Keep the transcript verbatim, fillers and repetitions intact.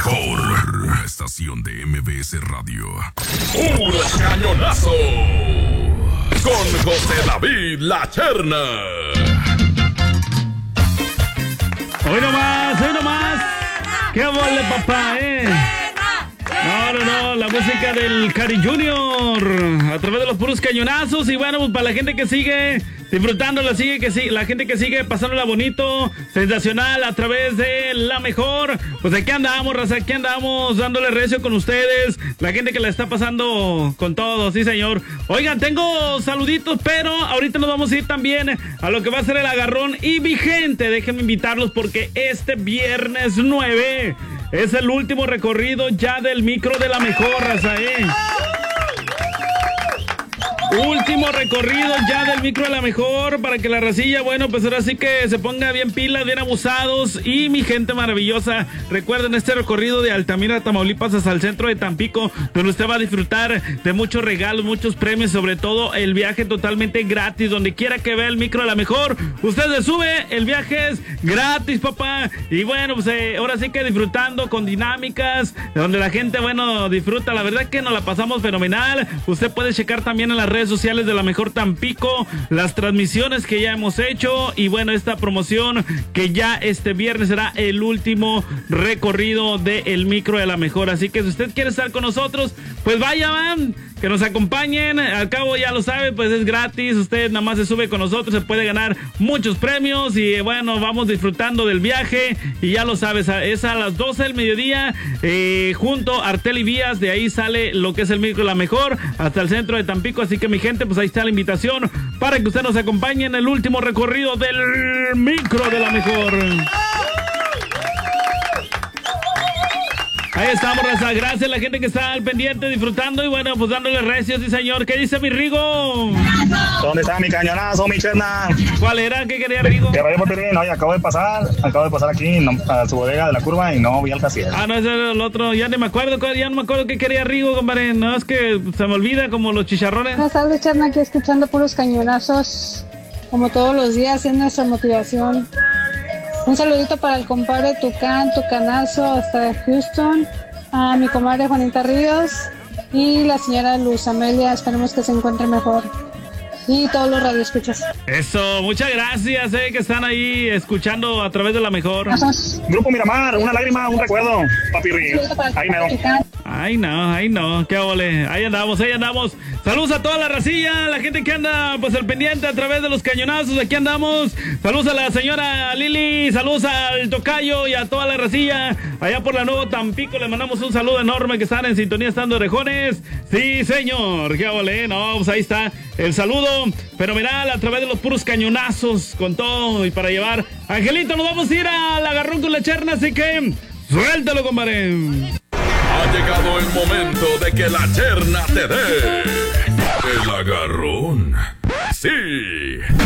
mejor estación de M B S Radio. ¡Puros cañonazos! Con José David La Cherna. Hoy nomás, hoy nomás. ¡Qué vole, papá, eh! No, no, no, la música del Cari Junior a través de los puros cañonazos. Y bueno, pues para la gente que sigue disfrutando, la, sigue, que sigue, la gente que sigue pasándola bonito, sensacional a través de La Mejor. Pues aquí andamos, raza, aquí andamos dándole recio con ustedes. La gente que la está pasando con todo, sí señor. Oigan, tengo saluditos, pero ahorita nos vamos a ir también a lo que va a ser el agarrón. Y mi gente, déjenme invitarlos porque este viernes nueve es el último recorrido ya del micro de La Mejor, raza, eh. Último recorrido ya del micro de La Mejor para que la racilla, bueno, pues ahora sí que se ponga bien pilas, bien abusados. Y mi gente maravillosa, recuerden este recorrido de Altamira, Tamaulipas hasta el centro de Tampico, donde usted va a disfrutar de muchos regalos, muchos premios, sobre todo el viaje totalmente gratis. Donde quiera que vea el micro de La Mejor, usted se sube, el viaje es gratis, papá. Y bueno, pues eh, ahora sí que disfrutando con dinámicas, donde la gente, bueno, disfruta. La verdad que nos la pasamos fenomenal. Usted puede checar también en las redes sociales de La Mejor Tampico las transmisiones que ya hemos hecho. Y bueno, esta promoción que ya este viernes será el último recorrido del micro de La Mejor. Así que si usted quiere estar con nosotros, pues vaya, van, que nos acompañen. Al cabo ya lo sabe, pues es gratis. Usted nada más se sube con nosotros, se puede ganar muchos premios. Y bueno, vamos disfrutando del viaje. Y ya lo sabes, es a las doce del mediodía, eh, junto a Artel y Vías. De ahí sale lo que es el micro de La Mejor hasta el centro de Tampico. Así que mi gente, pues ahí está la invitación para que usted nos acompañe en el último recorrido del micro de La Mejor. Ahí estamos, raza. Gracias a la gente que está al pendiente, disfrutando y bueno, pues dándole recios, sí señor. ¿Qué dice mi Rigo? ¿Dónde está mi cañonazo, mi cherna? ¿Cuál era? ¿Qué quería Rigo? Que vaya por Pirín. Oye, acabo de pasar, acabo de pasar aquí no, a su bodega de la curva y no vi al casier. Ah, no, ese era el otro. Ya ni me acuerdo, ya no me acuerdo qué quería Rigo, compadre. No, es que se me olvida como los chicharrones. Buenas tardes, Cherna, aquí escuchando puros cañonazos, como todos los días, es nuestra motivación. Un saludito para el compadre Tucán, Tucanazo, hasta Houston, a mi comadre Juanita Ríos y la señora Luz Amelia, esperemos que se encuentre mejor. Y todos los radioescuchas. Eso, muchas gracias, eh, que están ahí escuchando a través de La Mejor. Gracias. Grupo Miramar, una lágrima, un recuerdo, papi Río. Ahí mero. Ay, no, ay, no, qué ole. Ahí andamos, ahí andamos. Saludos a toda la racilla, la gente que anda pues al pendiente a través de los cañonazos. Aquí andamos. Saludos a la señora Lili, saludos al tocayo y a toda la racilla. Allá por la Nuevo Tampico les mandamos un saludo enorme, que están en sintonía, estando orejones. Sí, señor, qué ole. No, pues ahí está el saludo fenomenal a través de los puros cañonazos con todo y para llevar. Angelito, nos vamos a ir al agarrón con la Cherna, así que suéltalo, compadre. Ha llegado el momento de que la Cherna te dé el agarrón. Sí.